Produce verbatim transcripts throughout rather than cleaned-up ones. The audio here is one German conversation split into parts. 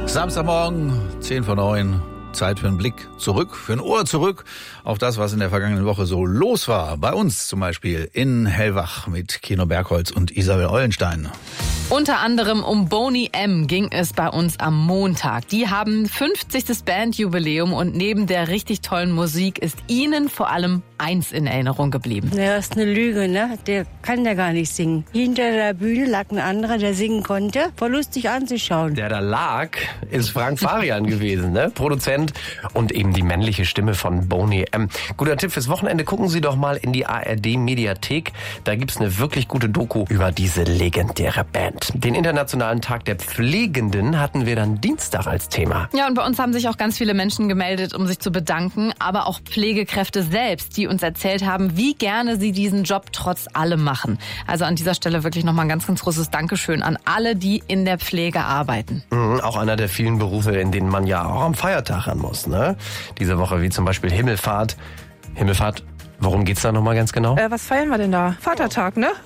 Samstagmorgen, zehn vor neun. Zeit für einen Blick zurück, für ein Ohr zurück auf das, was in der vergangenen Woche so los war. Bei uns zum Beispiel in Hellwach mit Keno Bergholz und Isabel Eulenstein. Unter anderem um Boney M. ging es bei uns am Montag. Die haben fünfzigstes Bandjubiläum und neben der richtig tollen Musik ist ihnen vor allem eins in Erinnerung geblieben. Ja, das ist eine Lüge, ne? Der kann ja gar nicht singen. Hinter der Bühne lag ein anderer, der singen konnte. War lustig anzuschauen. Der da lag, ist Frank Farian gewesen, ne? Produzent und eben die männliche Stimme von Boney M. Guter Tipp fürs Wochenende, gucken Sie doch mal in die A R D-Mediathek. Da gibt's eine wirklich gute Doku über diese legendäre Band. Den Internationalen Tag der Pflegenden hatten wir dann Dienstag als Thema. Ja, und bei uns haben sich auch ganz viele Menschen gemeldet, um sich zu bedanken, aber auch Pflegekräfte selbst, die uns erzählt haben, wie gerne sie diesen Job trotz allem machen. Also an dieser Stelle wirklich nochmal ein ganz, ganz großes Dankeschön an alle, die in der Pflege arbeiten. Mhm, auch einer der vielen Berufe, in denen man ja auch am Feiertag ran muss, ne? Diese Woche wie zum Beispiel Himmelfahrt. Himmelfahrt, worum geht's da nochmal ganz genau? Äh, was feiern wir denn da? Vatertag, ne?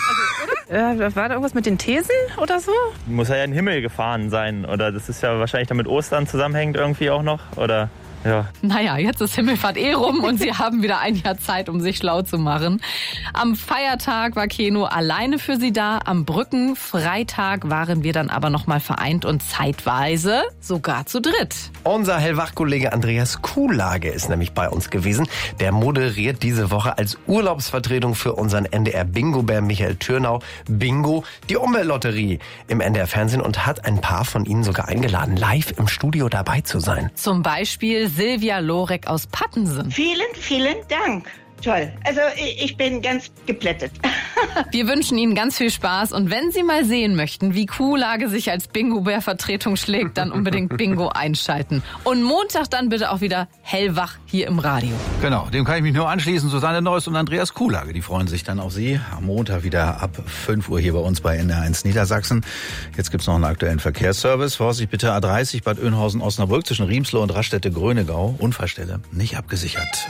Äh, war da irgendwas mit den Thesen oder so? Muss er ja in den Himmel gefahren sein. Oder das ist ja wahrscheinlich damit Ostern zusammenhängend irgendwie auch noch. Oder ja. Naja, jetzt ist Himmelfahrt eh rum und sie haben wieder ein Jahr Zeit, um sich schlau zu machen. Am Feiertag war Keno alleine für sie da. Am Brückenfreitag waren wir dann aber nochmal vereint und zeitweise sogar zu dritt. Unser Hellwach-Kollege Andreas Kuhlage ist nämlich bei uns gewesen. Der moderiert diese Woche als Urlaubsvertretung für unseren N D R-Bingo-Bär Michael Türnau Bingo, die Umweltlotterie im N D R-Fernsehen und hat ein paar von ihnen sogar eingeladen, live im Studio dabei zu sein. Zum Beispiel Silvia Lorek aus Pattensen. Vielen, vielen Dank. Toll. Also ich bin ganz geplättet. Wir wünschen Ihnen ganz viel Spaß und wenn Sie mal sehen möchten, wie Kuhlage sich als Bingo-Bär-Vertretung schlägt, dann unbedingt Bingo einschalten. Und Montag dann bitte auch wieder hellwach hier im Radio. Genau, dem kann ich mich nur anschließen. Susanne Neuss und Andreas Kuhlage, die freuen sich dann auf Sie. Am Montag wieder ab fünf Uhr hier bei uns bei N D R eins Niedersachsen. Jetzt gibt's noch einen aktuellen Verkehrsservice. Vorsicht bitte A dreißig Bad Oeynhausen Osnabrück zwischen Riemsloh und Raststätte Grönegau. Unfallstelle nicht abgesichert.